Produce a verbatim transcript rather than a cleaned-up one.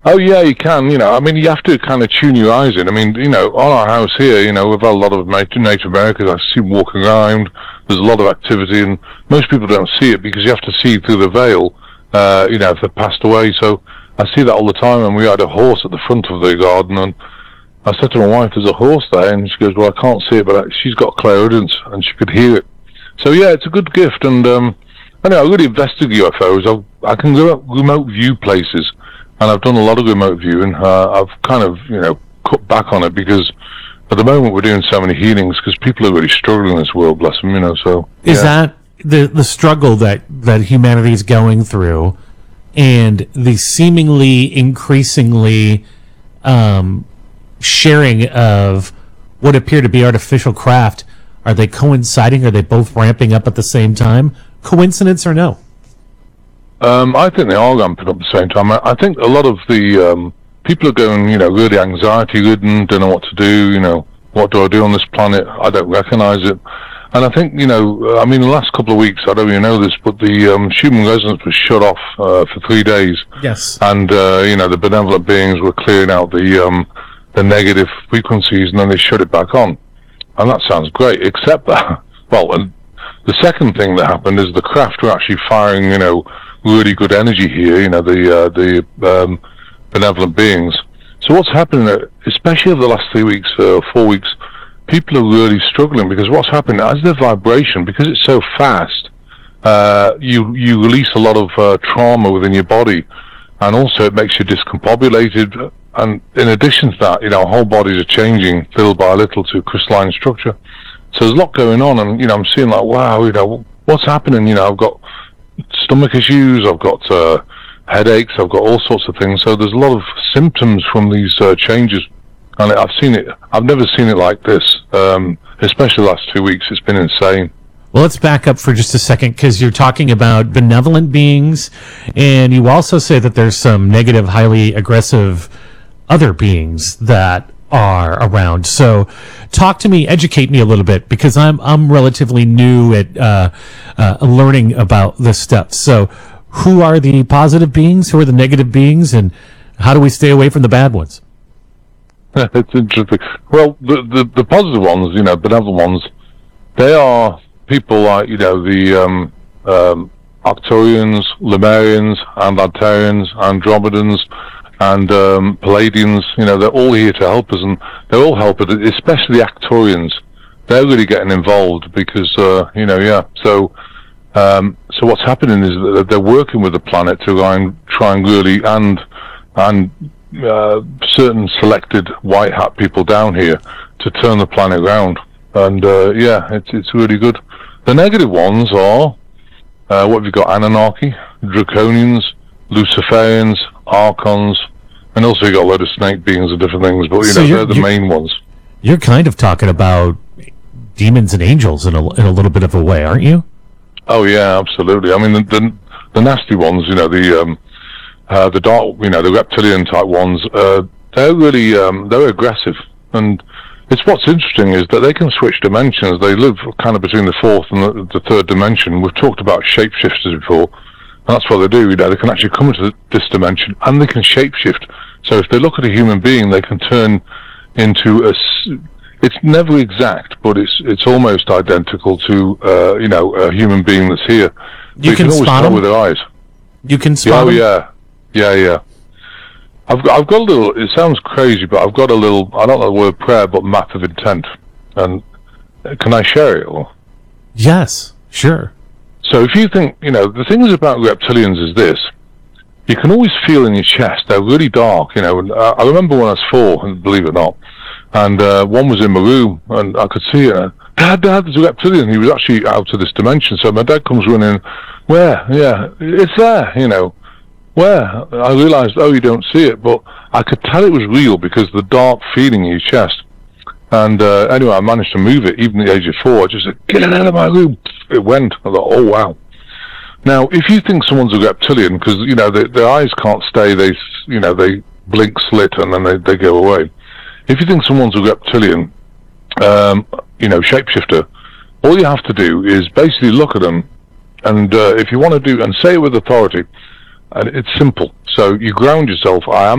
Oh yeah, you can. You know, I mean, you have to kind of tune your eyes in. I mean, you know, on our house here, you know, we've had a lot of Native Americans. I see them walking around. There's a lot of activity, and most people don't see it because you have to see through the veil. Uh, you know, if they've passed away. So I see that all the time. And we had a horse at the front of the garden, and I said to my wife, "There's a horse there," and she goes, "Well, I can't see it, but she's got clairaudience, and she could hear it." So yeah, it's a good gift, and um, I know I really invested U F Os. I've, I can go out remote view places. And I've done a lot of remote viewing. Uh, I've kind of, you know, cut back on it because at the moment we're doing so many healings because people are really struggling in this world, bless them, you know, so. Is yeah. that the, the struggle that, that humanity is going through and the seemingly increasingly um, sharing of what appear to be artificial craft? Are they coinciding? Are they both ramping up at the same time? Coincidence or no? Um, I think they are ramping up at the same time. I, I think a lot of the um, people are going, you know, really anxiety-ridden, don't know what to do, you know, what do I do on this planet? I don't recognize it. And I think, you know, I mean, the last couple of weeks, I don't even know this, but the um, Schumann resonance was shut off uh, for three days. Yes. And, uh, you know, the benevolent beings were clearing out the um, the negative frequencies, and then they shut it back on. And that sounds great, except that, well, and the second thing that happened is the craft were actually firing, you know, really good energy here, you know, the uh, the um, benevolent beings. So what's happening, especially over the last three weeks, uh, four weeks, people are really struggling because what's happening, as the vibration, because it's so fast, uh, you you release a lot of uh, trauma within your body, and also it makes you discombobulated. And in addition to that, you know, our whole bodies are changing little by little to crystalline structure. So there's a lot going on, and you know, I'm seeing like, wow, you know, what's happening? You know, I've got stomach issues, I've got uh, headaches, I've got all sorts of things. So there's a lot of symptoms from these uh, changes, and I've seen it. I've never seen it like this, um, especially the last two weeks. It's been insane. Well, let's back up for just a second because you're talking about benevolent beings, and you also say that there's some negative, highly aggressive other beings that are around. So talk to me, educate me a little bit, because I'm I'm relatively new at uh, uh, learning about this stuff. So who are the positive beings? Who are the negative beings? And how do we stay away from the bad ones? It's interesting. Well, the, the, the positive ones, you know, benevolent ones, they are people like, you know, the um, um, Arcturians, Lemurians, and Antarians, Andromedans, and um, Palladians. You know, they're all here to help us, and they're all helpers, especially the Arcturians. They're really getting involved because, uh, you know, yeah. So, um, so what's happening is that they're working with the planet to try and, try and really, and and uh, certain selected white hat people down here to turn the planet around. And uh, yeah, it's it's really good. The negative ones are uh, what have you got? Anunnaki, Draconians, Luciferians, Archons. And also you got a load of snake beings and different things, but you so know, they're the main ones. You're kind of talking about demons and angels in a, in a little bit of a way, aren't you? Oh yeah, absolutely. I mean, the the, the nasty ones, you know, the um, uh, the dark, you know, the reptilian type ones, uh, they're really um, they're aggressive, and it's what's interesting is that they can switch dimensions. They live kind of between the fourth and the, the third dimension. We've talked about shapeshifters before. And that's what they do, you know, they can actually come into this dimension and they can shapeshift. So if they look at a human being, they can turn into a, it's never exact, but it's it's almost identical to, uh, you know, a human being that's here. You, you can, can always spot tell them? with their eyes. You can spot Oh, them? yeah. Yeah, yeah. I've got, I've got a little, it sounds crazy, but I've got a little, I don't know the word prayer, but map of intent. And can I share it? Or? Yes, sure. So if you think, you know, the things about reptilians is this, you can always feel in your chest, they're really dark, you know, and uh, I remember when I was four, believe it or not, and uh, one was in my room, and I could see it, and, Dad, Dad, there's a reptilian, he was actually out of this dimension, so my dad comes running, where, yeah, it's there, you know, where, I realised, oh, you don't see it, but I could tell it was real, because the dark feeling in your chest, and uh, anyway, I managed to move it, even at the age of four. I just said, get it out of my room. It went. I thought, oh, wow. Now, if you think someone's a reptilian, because, you know, they, their eyes can't stay, they, you know, they blink slit and then they, they go away. If you think someone's a reptilian, um, you know, shapeshifter, all you have to do is basically look at them, and uh, if you want to do, and say it with authority, and it's simple. So you ground yourself, I am